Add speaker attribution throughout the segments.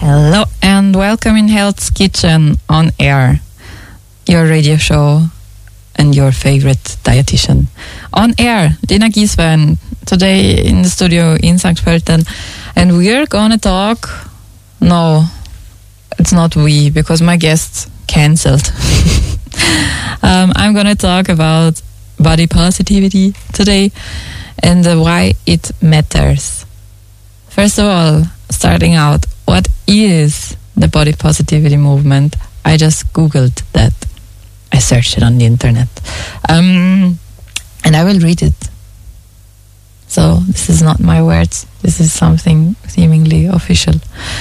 Speaker 1: Hello and welcome in Health's Kitchen on Air, your radio show and your favorite dietitian. On air, Lena Gieswein, today in the studio in St. Pölten, and we're gonna talk, no, it's not we, because my guest cancelled. I'm gonna talk about body positivity today and why it matters. First of all, starting out, what is the body positivity movement? I just Googled that. I searched it on the internet. And I will read it. So this is not my words. This is something seemingly official.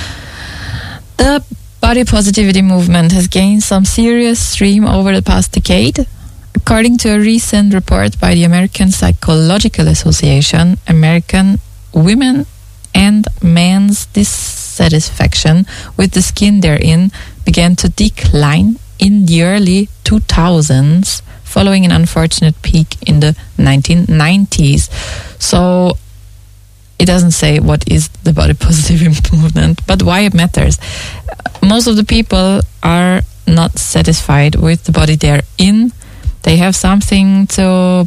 Speaker 1: The body positivity movement has gained some serious steam over the past decade. According to a recent report by the American Psychological Association, American women and men's dissatisfaction with the skin they're in began to decline in the early 2000s, following an unfortunate peak in the 1990s. So it doesn't say what is the body positivity movement, but why it matters. Most of the people are not satisfied with the body they're in. They have something to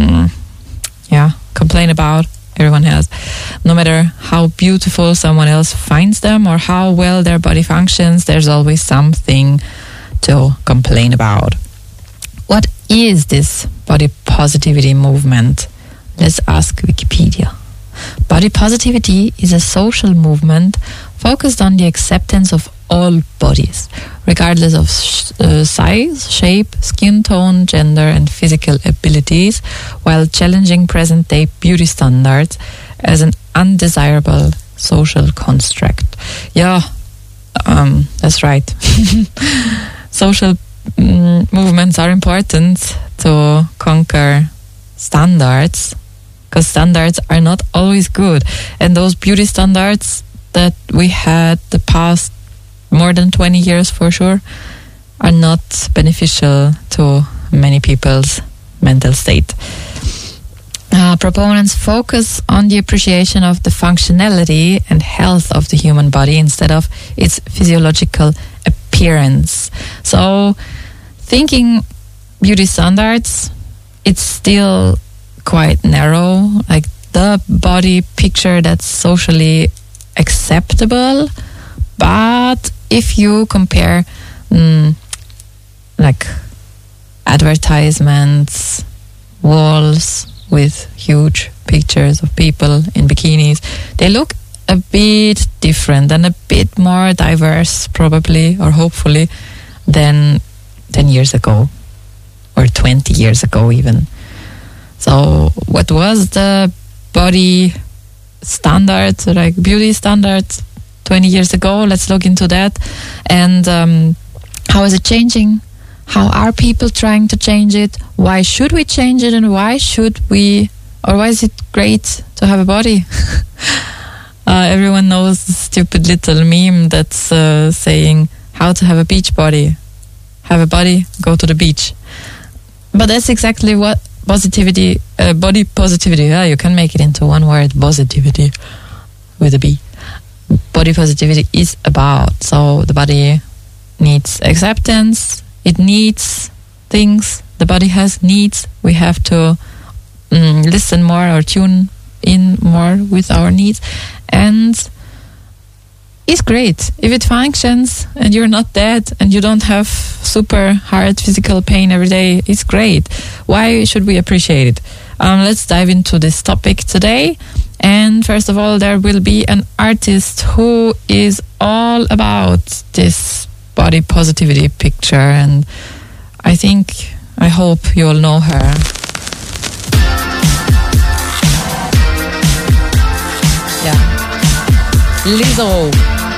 Speaker 1: complain about. Everyone has. No matter how beautiful someone else finds them or how well their body functions, there's always something to complain about. What is this body positivity movement? Let's ask Wikipedia. Body positivity is a social movement focused on the acceptance of all bodies, regardless of size, shape, skin tone, gender, and physical abilities, while challenging present-day beauty standards as an undesirable social construct. Yeah, that's right. Social movements are important to conquer standards, because standards are not always good. And those beauty standards that we had the past more than 20 years for sure are not beneficial to many people's mental state. Proponents focus on the appreciation of the functionality and health of the human body instead of its physiological appearance. So thinking beauty standards, it's still quite narrow, like the body picture that's socially acceptable. But if you compare like advertisements, walls with huge pictures of people in bikinis, they look a bit different and a bit more diverse probably, or hopefully, than 10 years ago or 20 years ago even. So what was the body standard, like beauty standards 20 years ago? Let's look into that. And how is it changing? How are people trying to change it? Why should we change it? And why is it great to have a body? Everyone knows the stupid little meme that's saying how to have a beach body. Have a body, go to the beach. But that's exactly what positivity, body positivity, you can make it into one word, positivity with a B. Body positivity is about. So the body needs acceptance, it needs things, the body has needs. We have to listen more or tune in more with our needs, and it's great if it functions and you're not dead and you don't have super hard physical pain every day. It's great. Why should we appreciate it? Let's dive into this topic today. And first of all, there will be an artist who is all about this body positivity picture, and I hope you all know her. Yeah, Lizzo.